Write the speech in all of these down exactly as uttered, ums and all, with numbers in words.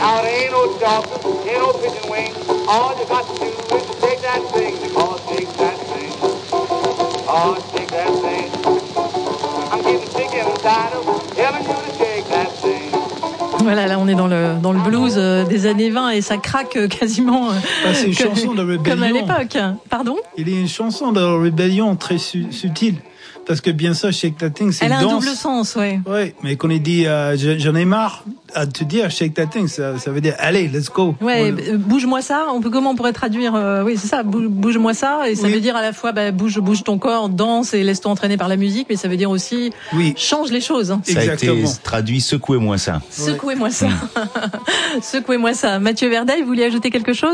Now there ain't no dolphin, ain't no pigeon wing. All you got to do is to take that thing. Oh, take that thing. Oh, take that thing. I'm getting sick and tired of telling you to take that thing. Voilà, là on est dans le dans le blues euh, des années vingt et ça craque euh, quasiment euh, ah, c'est une comme, chanson de rébellion. Comme à l'époque. Pardon ? Il y a une chanson de rébellion très su- subtile. Parce que bien sûr, Shake That Thing, c'est Elle a danse. un double sens, ouais. Ouais, mais quand il dit euh, j'en ai marre à te dire Shake That Thing, ça, ça veut dire allez, let's go. Ouais, on... euh, bouge-moi ça. On peut comment on pourrait traduire euh, Oui, c'est ça. Bouge, bouge-moi ça, et ça oui. veut dire à la fois bah, bouge, bouge ton corps, danse et laisse-toi entraîner par la musique, mais ça veut dire aussi oui. change les choses. Hein. Ça Exactement. a été traduit secouez-moi ça. Secouez-moi ça. Secouez-moi ça. Mathieu Verdet, vous vouliez ajouter quelque chose ?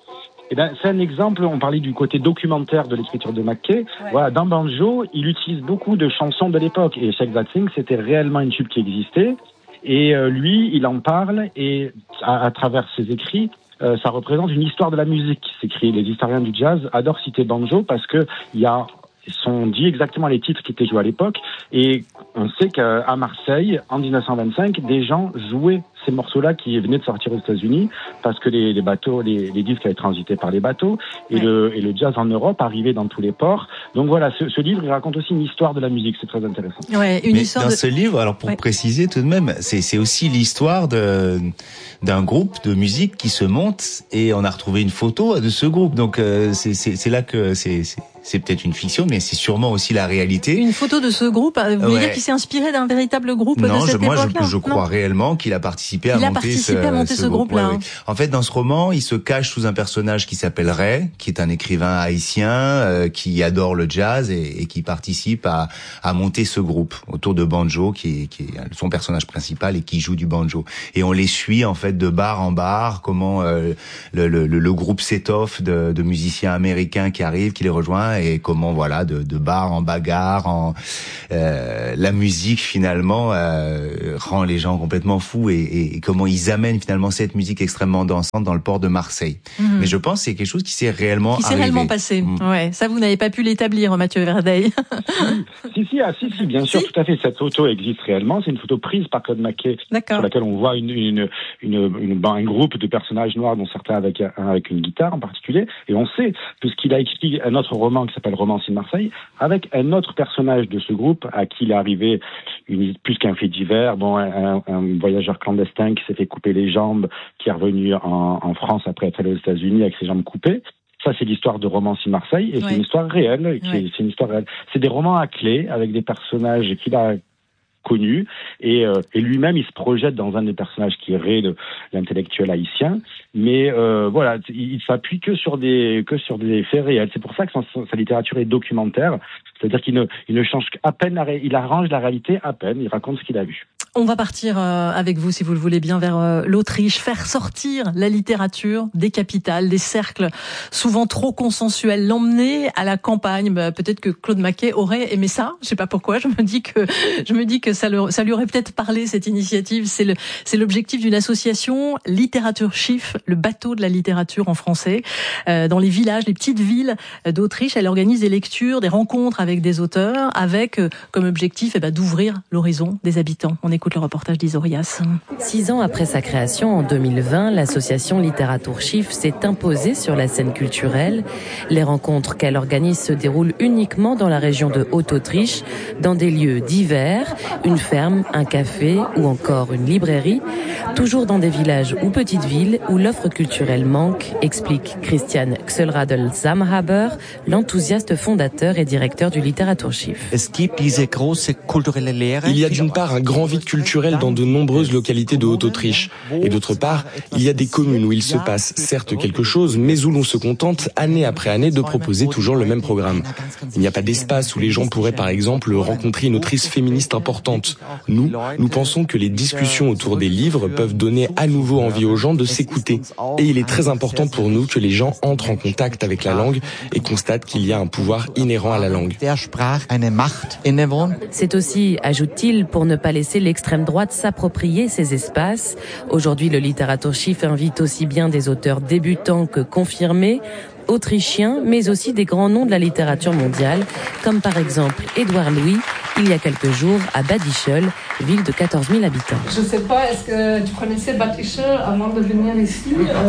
Eh ben, c'est un exemple, on parlait du côté documentaire de l'écriture de McKay. Ouais. Voilà, dans Banjo, il utilise beaucoup de chansons de l'époque. Et Shake That Thing, c'était réellement une tube qui existait. Et euh, lui, il en parle, et à, à travers ses écrits, euh, ça représente une histoire de la musique. C'est écrit, les historiens du jazz adorent citer Banjo parce que il y a, sont dit exactement les titres qui étaient joués à l'époque. Et on sait qu'à Marseille, en dix-neuf cent vingt-cinq, des gens jouaient ces morceaux-là qui venaient de sortir aux États-Unis parce que les, les bateaux, les, les disques avaient transité par les bateaux et, ouais. le, et le jazz en Europe arrivait dans tous les ports. Donc voilà, ce, ce livre, il raconte aussi une histoire de la musique, c'est très intéressant. Ouais, une Mais histoire dans de... ce livre, alors pour ouais. préciser tout de même, c'est, c'est aussi l'histoire de, d'un groupe de musique qui se monte et on a retrouvé une photo de ce groupe. Donc euh, c'est, c'est, c'est là que c'est, c'est, c'est peut-être une fiction, mais c'est sûrement aussi la réalité. Une photo de ce groupe, vous voulez ouais. dire qu'il s'est inspiré d'un véritable groupe non, de cette je, moi, époque-là ? je, je crois non. réellement qu'il a participé à il monter a participé ce, à monter ce, ce groupe-là. Ouais, ouais. En fait, dans ce roman, il se cache sous un personnage qui s'appelle Ray, qui est un écrivain haïtien euh, qui adore le jazz et, et qui participe à, à monter ce groupe autour de Banjo, qui est, qui est son personnage principal et qui joue du banjo. Et on les suit en fait de bar en bar, comment euh, le, le, le groupe s'étoffe de, de musiciens américains qui arrivent, qui les rejoignent, et comment voilà de, de bar en bagarre, en euh, la musique finalement euh, rend les gens complètement fous et, et, et comment ils amènent finalement cette musique extrêmement dansante dans le port de Marseille. Mmh. Mais je pense que c'est quelque chose qui s'est réellement qui s'est arrivé. réellement passé. Mmh. Ouais, ça vous n'avez pas pu l'établir, Mathieu Verdet. si si, ah, si si, bien sûr, si. Tout à fait. Cette photo existe réellement. C'est une photo prise par Claude McKay, sur laquelle on voit une, une, une, une, une, un groupe de personnages noirs, dont certains avec un avec une guitare en particulier. Et on sait, puisqu'il a écrit un autre roman qui s'appelle Romance in Marseille, avec un autre personnage de ce groupe à qui il est arrivé une, plus qu'un fait divers, bon, un, un voyageur clandestin qui s'est fait couper les jambes, qui est revenu en, en France après être allé aux États-Unis avec ses jambes coupées. Ça, c'est l'histoire de Romance in Marseille, et ouais. c'est une histoire réelle. Qui ouais. est, c'est une histoire réelle. C'est des romans à clé avec des personnages qu'il a connus, et, euh, et lui-même, il se projette dans un des personnages qui est Ray, de l'intellectuel haïtien. Mais euh, voilà, il, il s'appuie que sur des que sur des faits réels. C'est pour ça que son, sa littérature est documentaire. C'est-à-dire qu'il ne, il ne change à peine, la ré... il arrange la réalité à peine, il raconte ce qu'il a vu. On va partir euh, avec vous, si vous le voulez bien, vers euh, l'Autriche, faire sortir la littérature des capitales, des cercles souvent trop consensuels, l'emmener à la campagne. Bah, peut-être que Claude McKay aurait aimé ça, je sais pas pourquoi, je me dis que je me dis que ça, le, ça lui aurait peut-être parlé, cette initiative. C'est, le, c'est l'objectif d'une association, Literatur Schiff, le bateau de la littérature en français. Euh, dans les villages, les petites villes d'Autriche, elle organise des lectures, des rencontres avec des auteurs, avec euh, comme objectif eh ben, d'ouvrir l'horizon des habitants. On écoute le reportage d'Isorias. Six ans après sa création, en deux mille vingt, l'association Literatur Schiff s'est imposée sur la scène culturelle. Les rencontres qu'elle organise se déroulent uniquement dans la région de Haute-Autriche, dans des lieux divers, une ferme, un café ou encore une librairie, toujours dans des villages ou petites villes où l'offre culturelle manque, explique Christian Xelradl-Samhaber, l'enthousiaste fondateur et directeur du Literatur Schiff. Il y a d'une part un grand vide culturel dans de nombreuses localités de Haute-Autriche, et d'autre part, il y a des communes où il se passe certes quelque chose, mais où l'on se contente année après année de proposer toujours le même programme. Il n'y a pas d'espace où les gens pourraient par exemple rencontrer une autrice féministe importante. Nous, nous pensons que les discussions autour des livres peuvent donner à nouveau envie aux gens de s'écouter. Et il est très important pour nous que les gens entrent en contact avec la langue et constatent qu'il y a un pouvoir inhérent à la langue. C'est aussi, ajoute-t-il, pour ne pas laisser l'extrême droite s'approprier ces espaces. Aujourd'hui, le Literatur Schiff invite aussi bien des auteurs débutants que confirmés, autrichiens, mais aussi des grands noms de la littérature mondiale, comme par exemple Édouard Louis, il y a quelques jours à Bad Ischl, ville de quatorze mille habitants. Je ne sais pas, est-ce que tu connaissais Bad Ischl avant de venir ici? euh...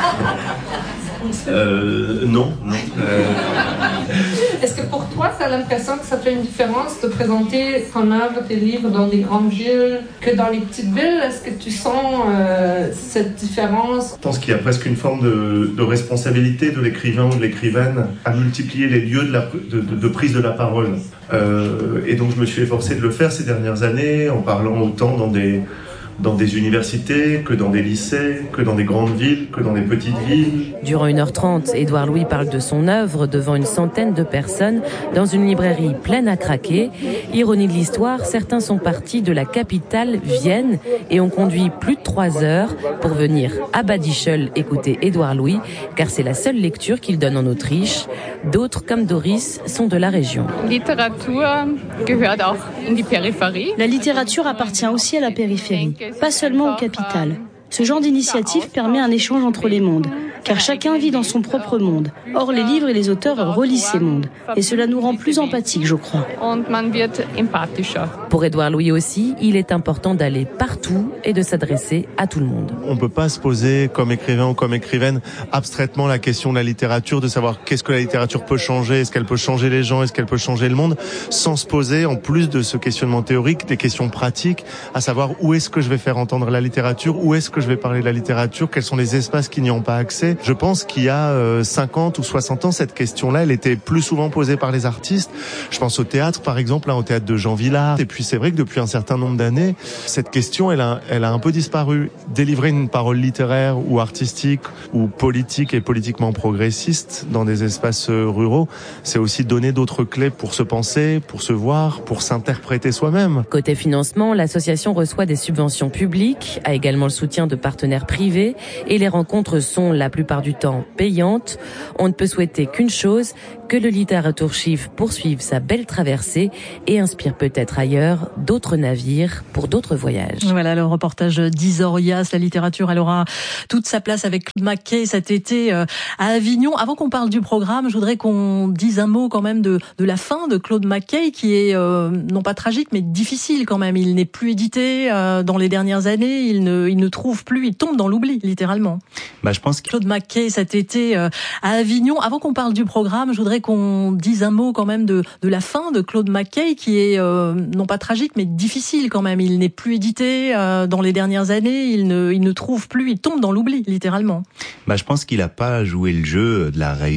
Euh, non, non. Euh... Est-ce que pour toi, tu as l'impression que ça fait une différence de présenter ton œuvre, tes livres dans des grandes villes que dans les petites villes? Est-ce que tu sens euh, cette différence? Je pense qu'il y a presque une forme de, de responsabilité de l'écrivain ou de l'écrivaine à multiplier les lieux de, la, de, de, de prise de la parole. Euh, et donc je me suis efforcé de le faire ces dernières années en parlant autant dans des... dans des universités, que dans des lycées, que dans des grandes villes, que dans des petites villes. Durant une heure trente, Édouard Louis parle de son œuvre devant une centaine de personnes dans une librairie pleine à craquer. Ironie de l'histoire, certains sont partis de la capitale, Vienne, et ont conduit plus de trois heures pour venir à Bad Ischl écouter Édouard Louis, car c'est la seule lecture qu'il donne en Autriche. D'autres, comme Doris, sont de la région. La littérature appartient aussi à la périphérie, pas seulement aux capitales. Ce genre d'initiative permet un échange entre les mondes, car chacun vit dans son propre monde. Or, les livres et les auteurs relisent ces mondes, et cela nous rend plus empathiques, je crois. Pour Édouard Louis aussi, il est important d'aller partout et de s'adresser à tout le monde. On ne peut pas se poser comme écrivain ou comme écrivaine abstraitement la question de la littérature, de savoir qu'est-ce que la littérature peut changer, est-ce qu'elle peut changer les gens, est-ce qu'elle peut changer le monde, sans se poser, en plus de ce questionnement théorique, des questions pratiques, à savoir où est-ce que je vais faire entendre la littérature, où est-ce que je vais parler de la littérature, quels sont les espaces qui n'y ont pas accès. Je pense qu'il y a euh, cinquante ou soixante ans, cette question-là, elle était plus souvent posée par les artistes. Je pense au théâtre, par exemple, hein, au théâtre de Jean Vilar. Et puis c'est vrai que depuis un certain nombre d'années, cette question, elle a, elle a un peu disparu. Délivrer une parole littéraire ou artistique ou politique et politiquement progressiste dans des espaces ruraux, c'est aussi donner d'autres clés pour se penser, pour se voir, pour s'interpréter soi-même. Côté financement, l'association reçoit des subventions publiques, a également le soutien de partenaires privés et les rencontres sont la plupart du temps payantes. On ne peut souhaiter qu'une chose, que le Literatursschiff poursuive sa belle traversée et inspire peut-être ailleurs d'autres navires pour d'autres voyages. Voilà le reportage d'Isorias. La littérature, elle aura toute sa place avec Claude Mackay cet été à Avignon. Avant qu'on parle du programme, je voudrais qu'on dise un mot quand même de, de la fin de Claude Mackay, qui est euh, non pas tragique mais difficile quand même. Il n'est plus édité euh, dans les dernières années. Il ne, il ne trouve plus, il tombe dans l'oubli littéralement. Bah, je pense que Claude Mackay cet été euh, à Avignon. Avant qu'on parle du programme, je voudrais qu'on dise un mot quand même de, de la fin de Claude Mackay, qui est euh, non pas tragique mais difficile quand même. Il n'est plus édité euh, dans les dernières années. Il ne, il ne trouve plus, il tombe dans l'oubli littéralement. Bah, je pense qu'il n'a pas joué le jeu de la réussite.